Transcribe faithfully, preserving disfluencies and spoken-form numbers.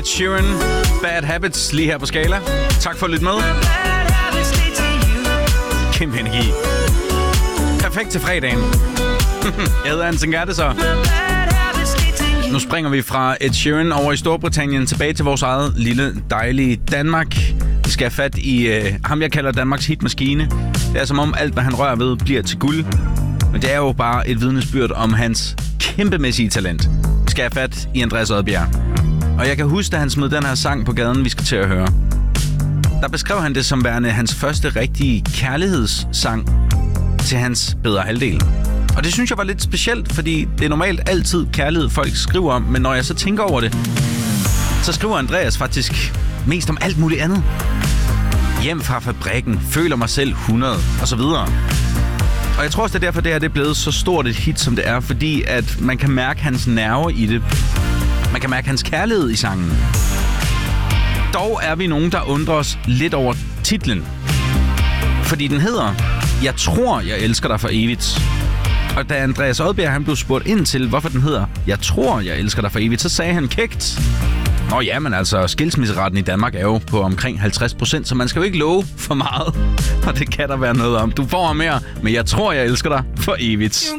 Sheeran, Bad Habits, lige her på Skala. Tak for at lytte med. Kæmpe energi. Perfekt til fredagen. Jeg hedder Hansen Gerte så. Nu springer vi fra Ed Sheeran over i Storbritannien tilbage til vores eget lille dejlige Danmark. Vi skal have fat i øh, ham, jeg kalder Danmarks hitmaskine. Det er som om alt, hvad han rører ved, bliver til guld. Men det er jo bare et vidnesbyrd om hans kæmpemæssige talent. Vi skal have fat i Andreas Odbjerg. Og jeg kan huske, da han smed den her sang på gaden, vi skal til at høre. Der beskrev han det som værende hans første rigtige kærlighedssang til hans bedre halvdel. Og det synes jeg var lidt specielt, fordi det er normalt altid kærlighed, folk skriver om. Men når jeg så tænker over det, så skriver Andreas faktisk mest om alt muligt andet. Hjem fra fabrikken, føler mig selv hundrede, og så videre. Og jeg tror også, det er derfor, det her det er blevet så stort et hit, som det er. Fordi at man kan mærke hans nerver i det. Man kan mærke hans kærlighed i sangen. Dog er vi nogen, der undrer os lidt over titlen. Fordi den hedder Jeg tror, jeg elsker dig for evigt. Og da Andreas Odbjerg han blev spurgt ind til, hvorfor den hedder Jeg tror, jeg elsker dig for evigt, så sagde han kægt. Nå ja, men altså, skilsmisseraten i Danmark er jo på omkring halvtreds procent, så man skal jo ikke love for meget. Og det kan der være noget om. Du får mere, men jeg tror, jeg elsker dig for evigt.